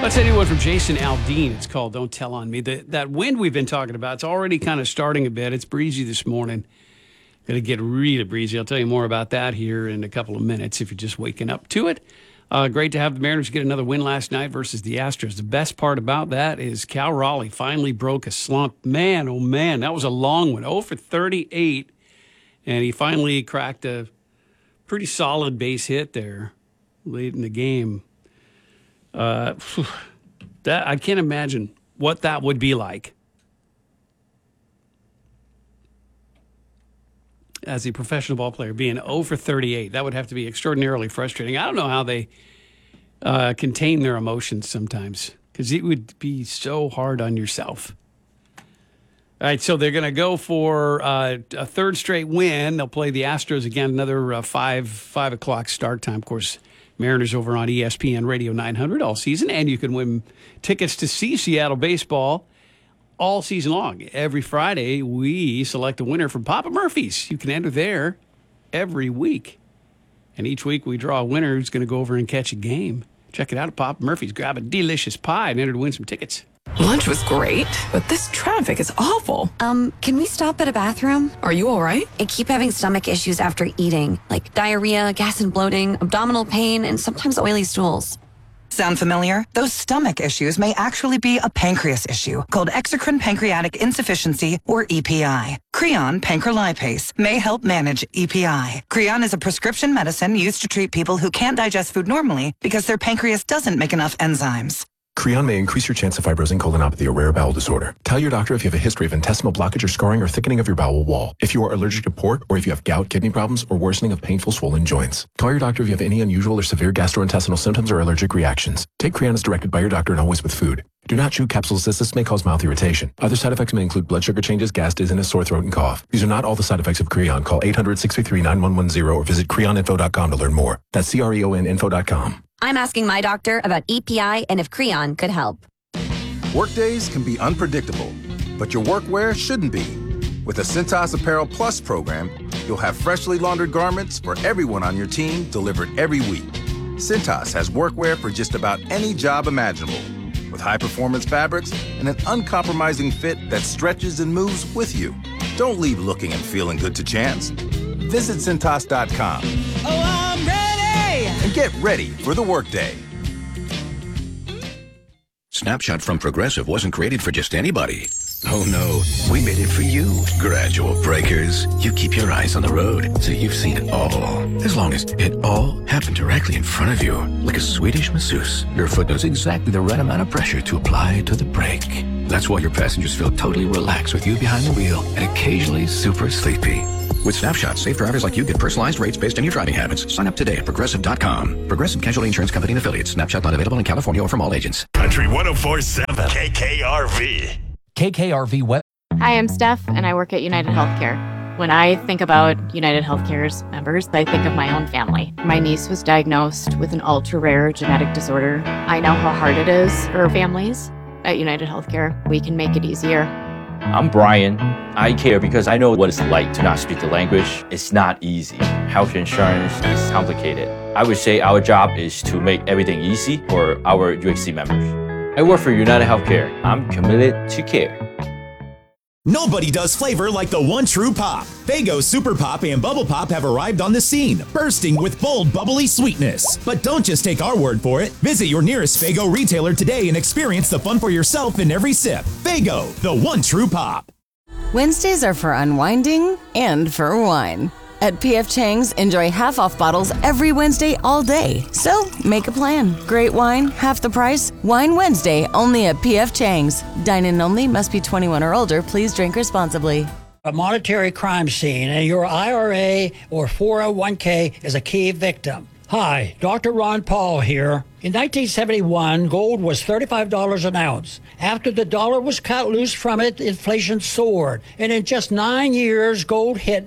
Let's say one from Jason Aldean. It's called Don't Tell on Me. That wind we've been talking about, it's already kind of starting a bit. It's breezy this morning. Going to get really breezy. I'll tell you more about that here in a couple of minutes if you're just waking up to it. Great to have the Mariners get another win last night versus the Astros. The best part about that is Cal Raleigh finally broke a slump. Man, oh man, that was a long one. 0 for 38. And he finally cracked a pretty solid base hit there late in the game. That I can't imagine what that would be like as a professional ball player, being 0 for 38. That would have to be extraordinarily frustrating. I don't know how they contain their emotions sometimes, because it would be so hard on yourself. All right, so they're going to go for a third straight win. They'll play the Astros again, another 5 o'clock start time. Of course, Mariners over on ESPN Radio 900 all season, and you can win tickets to see Seattle baseball all season long. Every Friday, we select a winner from Papa Murphy's. You can enter there every week, and each week we draw a winner who's going to go over and catch a game. Check it out at Papa Murphy's. Grab a delicious pie and enter to win some tickets. Lunch was great, but this traffic is awful. Can we stop at a bathroom? Are you all right? I keep having stomach issues after eating, like diarrhea, gas and bloating, abdominal pain, and sometimes oily stools. Sound familiar? Those stomach issues may actually be a pancreas issue called exocrine pancreatic insufficiency, or EPI. Creon pancrelipase may help manage EPI. Creon is a prescription medicine used to treat people who can't digest food normally because their pancreas doesn't make enough enzymes. Creon may increase your chance of fibrosing colonopathy, a rare bowel disorder. Tell your doctor if you have a history of intestinal blockage or scarring or thickening of your bowel wall, if you are allergic to pork, or if you have gout, kidney problems, or worsening of painful swollen joints. Call your doctor if you have any unusual or severe gastrointestinal symptoms or allergic reactions. Take Creon as directed by your doctor and always with food. Do not chew capsules as this may cause mouth irritation. Other side effects may include blood sugar changes, gas, dizziness, sore throat, and cough. These are not all the side effects of Creon. Call 800-633-9110 or visit creoninfo.com to learn more. That's CREONinfo.com. I'm asking my doctor about EPI and if Creon could help. Workdays can be unpredictable, but your workwear shouldn't be. With the Cintas Apparel Plus program, you'll have freshly laundered garments for everyone on your team delivered every week. Cintas has workwear for just about any job imaginable, with high-performance fabrics and an uncompromising fit that stretches and moves with you. Don't leave looking and feeling good to chance. Visit Cintas.com. Oh, I'm ready! And get ready for the workday. Snapshot from Progressive wasn't created for just anybody. Oh no, we made it for you. Gradual breakers. You keep your eyes on the road, so you've seen it all. As long as it all happened directly in front of you, like a Swedish masseuse, your foot knows exactly the right amount of pressure to apply to the brake. That's why your passengers feel totally relaxed with you behind the wheel and occasionally super sleepy. With Snapshot, safe drivers like you get personalized rates based on your driving habits. Sign up today at Progressive.com. Progressive Casualty Insurance Company and Affiliates. Snapshot not available in California or from all agents. Country 104.7 KKRV. KKRV Web. Hi, I'm Steph, and I work at United Healthcare. When I think about United Healthcare's members, I think of my own family. My niece was diagnosed with an ultra-rare genetic disorder. I know how hard it is for families. At United Healthcare, we can make it easier. I'm Brian. I care because I know what it's like to not speak the language. It's not easy. Health insurance is complicated. I would say our job is to make everything easy for our UHC members. I work for United Healthcare. I'm committed to care. Nobody does flavor like the one true pop. Faygo Super Pop and Bubble Pop have arrived on the scene, bursting with bold, bubbly sweetness. But don't just take our word for it. Visit your nearest Faygo retailer today and experience the fun for yourself in every sip. Faygo, the one true pop. Wednesdays are for unwinding and for wine. At P.F. Chang's, enjoy half-off bottles every Wednesday all day. So, make a plan. Great wine, half the price. Wine Wednesday, only at P.F. Chang's. Dine-in only, must be 21 or older. Please drink responsibly. A monetary crime scene, and your IRA or 401k is a key victim. Hi, Dr. Ron Paul here. In 1971, gold was $35 an ounce. After the dollar was cut loose from it, inflation soared. And in just 9 years, gold hit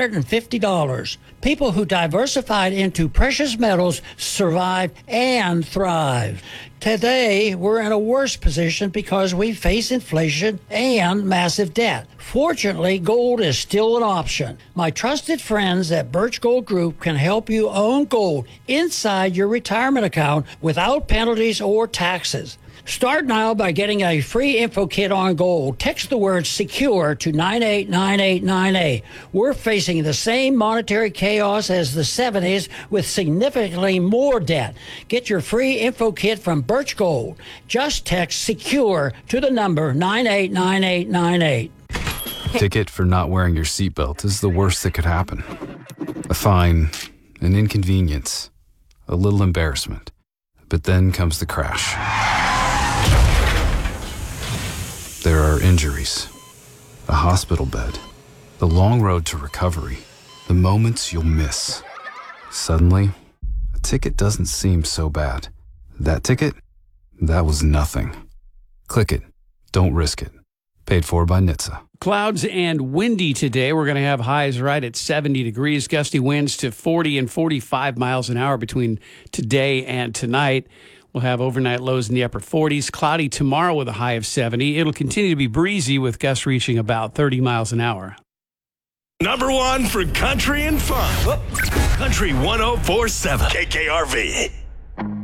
$850. People who diversified into precious metals survived and thrived. Today, we're in a worse position because we face inflation and massive debt. Fortunately, gold is still an option. My trusted friends at Birch Gold Group can help you own gold inside your retirement account without penalties or taxes. Start now by getting a free info kit on gold. Text the word SECURE to 989898. We're facing the same monetary chaos as the 70s with significantly more debt. Get your free info kit from Birch Gold. Just text SECURE to the number 989898. Ticket for not wearing your seatbelt is the worst that could happen. A fine, an inconvenience, a little embarrassment. But then comes the crash. There are injuries, a hospital bed, the long road to recovery, the moments you'll miss. Suddenly, a ticket doesn't seem so bad. That ticket? That was nothing. Click it. Don't risk it. Paid for by NHTSA. Clouds and windy today. We're going to have highs right at 70 degrees, gusty winds to 40 and 45 miles an hour between today and tonight. We'll have overnight lows in the upper 40s. Cloudy tomorrow with a high of 70. It'll continue to be breezy with gusts reaching about 30 miles an hour. Number one for country and fun. Country 104.7 KKRV.